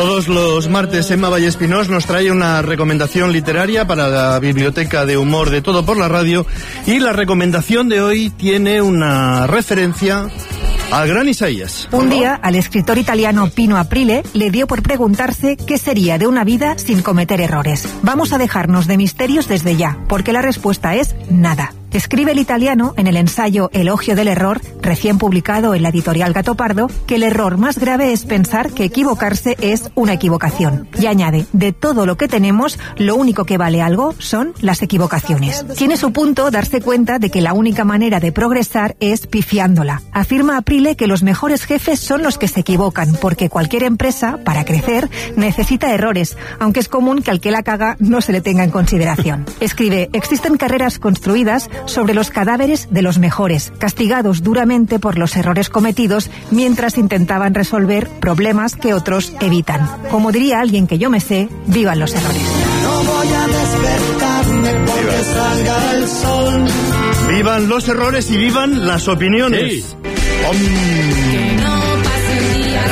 Todos los martes Emma Vallespinós nos trae una recomendación literaria para la biblioteca de humor de Todo por la Radio, y la recomendación de hoy tiene una referencia al gran Isaías. Un día, al escritor italiano Pino Aprile le dio por preguntarse qué sería de una vida sin cometer errores. Vamos a dejarnos de misterios desde ya, porque la respuesta es nada. Escribe el italiano en el ensayo Elogio del error, recién publicado en la editorial Gato Pardo, que el error más grave es pensar que equivocarse es una equivocación. Y añade, de todo lo que tenemos, lo único que vale algo son las equivocaciones. Tiene su punto darse cuenta de que la única manera de progresar es pifiándola. Afirma Aprile que los mejores jefes son los que se equivocan, porque cualquier empresa, para crecer, necesita errores, aunque es común que al que la caga no se le tenga en consideración. Escribe, existen carreras construidas sobre los cadáveres de los mejores, castigados duramente por los errores cometidos mientras intentaban resolver problemas que otros evitan. Como diría alguien que yo me sé, vivan los errores. No voy a despertarme porque salga el sol. Vivan los errores y vivan las opiniones. Sí. Que no pase un día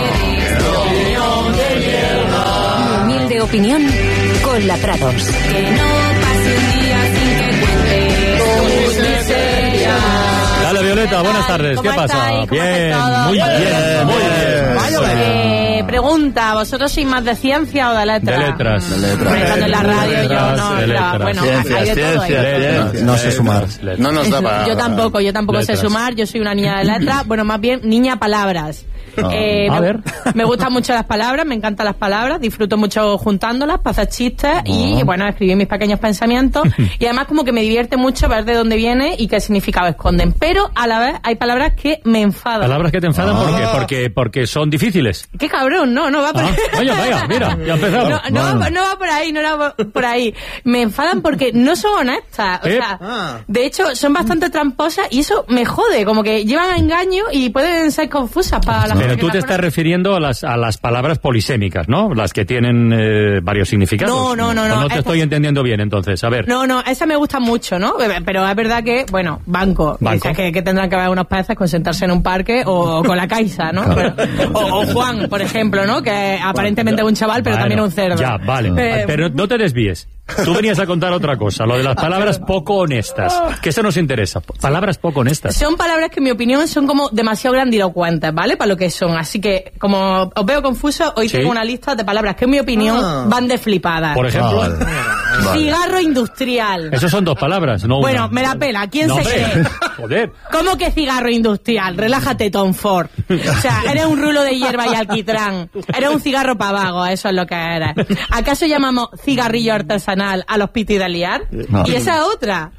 sin querer. Mi humilde opinión con la Prados. Que no pase un día sin que cuente tus miserias. Dale, Violeta, buenas tardes. ¿Qué pasa? Bien, muy bien, muy bien. Pregunta, ¿vosotros sois más de ciencia o de letras? De letras. Estando en la radio yo no, de letras. bueno, hay de todo ahí. No sé sumar. No nos da para... Yo tampoco letras. sé sumar, yo soy una niña de letras, bueno, más bien niña palabras. A ver. Me gustan mucho las palabras, me encantan las palabras, disfruto mucho juntándolas para hacer chistes y, bueno, escribir mis pequeños pensamientos, y además como que me divierte mucho ver de dónde viene y qué significado esconden, pero a la vez hay palabras que me enfadan. Palabras que te enfadan, ¿por qué? Porque son difíciles. ¡Qué cabrón! No va por ahí. Oye, vaya, mira, ya empezamos. No va por ahí, no va por ahí. Me enfadan porque no son honestas. O sea, de hecho, son bastante tramposas y eso me jode, como que llevan a engaño y pueden ser confusas para la gente. Pero tú te estás refiriendo a las palabras polisémicas, ¿no? Las que tienen varios significados. No. No te estoy entendiendo bien, entonces, a ver. No, esa me gusta mucho, ¿no? Pero es verdad que, bueno, banco. Dices que tendrán que haber unos peces con sentarse en un parque o con la Caixa, ¿no? O Juan, por ejemplo, ¿no? Que aparentemente es un chaval, pero también un cerdo. Ya, vale. Pero no te desvíes. Tú venías a contar otra cosa, lo de las palabras poco honestas, que eso nos interesa. Palabras poco honestas. Son palabras que en mi opinión son como demasiado grandilocuentes, ¿vale? Para lo que son. Así que, como os veo confusos, hoy tengo una lista de palabras que en mi opinión van de flipadas. Por ejemplo, cigarro industrial. Eso son dos palabras, no bueno, una. me la pela. ¿Quién se cree? Joder. ¿Cómo que cigarro industrial? Relájate, Tom Ford. O sea, eres un rulo de hierba y alquitrán. Eres un cigarro pavago, eso es lo que eres. ¿Acaso llamamos cigarrillo artesanal a los pitis de liar? No. Y esa otra.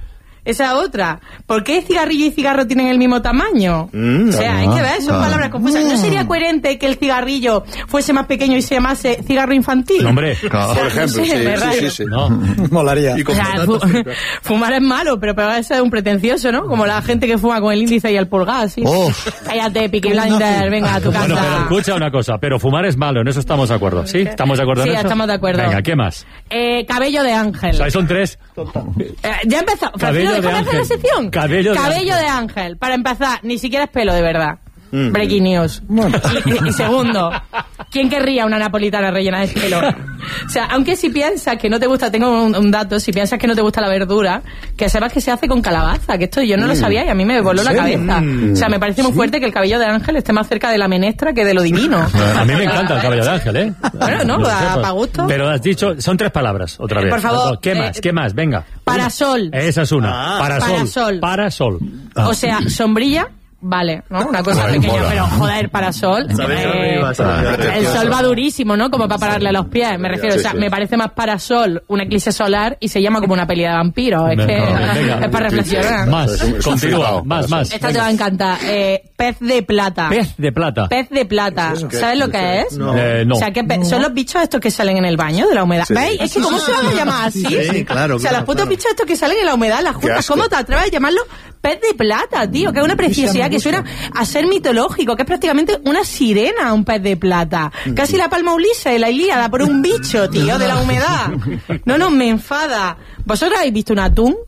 ¿Por qué cigarrillo y cigarro tienen el mismo tamaño? O sea, hay que ver, son palabras confusas. ¿No sería coherente que el cigarrillo fuese más pequeño y se llamase cigarro infantil? Hombre, O sea, por ejemplo, no sé, me rayo. sí. no. Molaría. Y O sea, fumar es malo, pero eso es un pretencioso, ¿no? Como la gente que fuma con el índice y el pulgar, ¿sí? Cállate, Peaky Blinders, venga a tu casa. Bueno, pero escucha una cosa, pero fumar es malo, en eso estamos de acuerdo, ¿sí? ¿Estamos de acuerdo en Sí, eso? estamos de acuerdo. Venga, ¿qué más? Cabello de ángel. O sea, son tres. Ya empezó. Cabello de ¿Déjame hacer ángel. la sección? Cabello de de ángel. Para empezar, ni siquiera es pelo de verdad. Breaking news. Y segundo, ¿quién querría una napolitana rellena de pelo? O sea, aunque si piensas que no te gusta, tengo un dato, si piensas que no te gusta la verdura, que sepas que se hace con calabaza, que esto yo no lo sabía y a mí me voló la cabeza. O sea, me parece muy fuerte que el cabello de ángel esté más cerca de la menestra que de lo divino. A mí me encanta el cabello de ángel, ¿eh? Bueno, no, para gusto. Pero has dicho, son tres palabras, otra vez. Por favor. ¿Qué más? Venga. Parasol. Esa es una. Parasol. O sea, sombrilla. Vale, ¿no? Una cosa pequeña, pero joder, parasol. El sol va durísimo, ¿no? Como para pararle a los pies, me refiero. O sea, me parece más parasol un eclipse solar y se llama como una peli de vampiros. Es que es para reflexionar. Más, continúa, más. Esta te va a encantar. Pez de plata. Pez de plata. Pez de plata. ¿Sabes lo que es? No. No. O sea, que son los bichos estos que salen en el baño de la humedad. ¿Veis? Es que ¿cómo se van a llamar así? Sí, claro. O sea, los putos bichos estos que salen en la humedad, las juntas, ¿cómo te atreves a llamarlo pez de plata, tío? Que es una preciosidad, que suena a ser mitológico, que es prácticamente una sirena, un pez de plata. Casi la palma Ulises, la Ilíada, por un bicho, tío, de la humedad. No, me enfada. ¿Vosotros habéis visto un atún?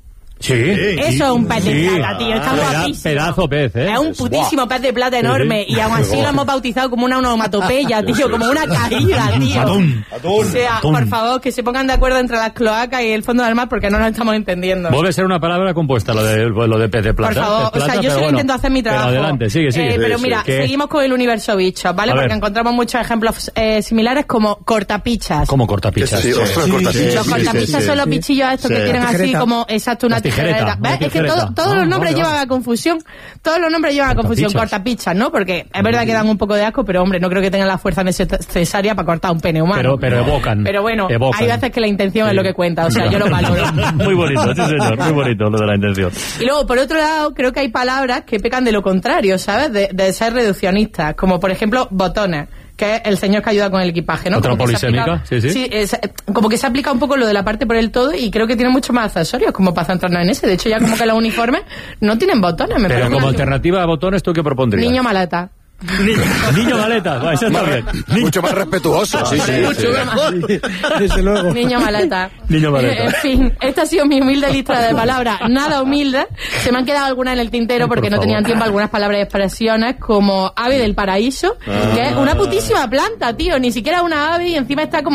Sí. Eso es un pez de plata, tío. Está guapísimo. Pedazo pez, ¿eh? Es un putísimo pez de plata enorme. Y aún así lo hemos bautizado como una onomatopeya, tío. Como una caída, tío. O sea, por favor, que se pongan de acuerdo entre las cloacas y el fondo del mar porque no nos estamos entendiendo. Vuelve a ser una palabra compuesta lo de pez de plata. Por favor, plata, o sea, yo solo intento hacer mi trabajo. Pero adelante, sigue. Pero mira, seguimos con el universo bichos, ¿vale? Porque encontramos muchos ejemplos similares como cortapichas. ¿Cómo cortapichas? Sí, ostras, cortapichas. Los cortapichas son los bichillos estos que tienen así como, exacto, una tijereta. ¿Ves? Es que todos los nombres llevan a confusión. Todos los nombres llevan a confusión. Cortapichas, ¿no? Porque es verdad que dan un poco de asco, pero hombre, no creo que tengan la fuerza necesaria para cortar un pene humano. Pero evocan. Pero bueno, hay veces que la intención es lo que cuenta. O sea, yo lo valoro. Muy bonito, sí señor. Muy bonito lo de la intención. Y luego, por otro lado, creo que hay palabras que pecan de lo contrario, ¿sabes? De ser reduccionistas. Como, por ejemplo, botones, que es el señor que ayuda con el equipaje, ¿no? ¿Otra polisémica? Sí. Sí, como que se aplica un poco lo de la parte por el todo y creo que tiene mucho más accesorios como para centrarnos en ese. De hecho, ya como que los uniformes no tienen botones. Pero como alternativa a botones, ¿tú qué propondrías? Niño maleta. Niño maleta, eso está bien. Mucho más respetuoso, sí. Desde luego. Niño maleta. Niño maleta. En fin, esta ha sido mi humilde lista de palabras. Nada humilde. Se me han quedado algunas en el tintero porque no tenían tiempo algunas palabras y expresiones como ave del paraíso, que es una putísima planta, tío. Ni siquiera una ave y encima está como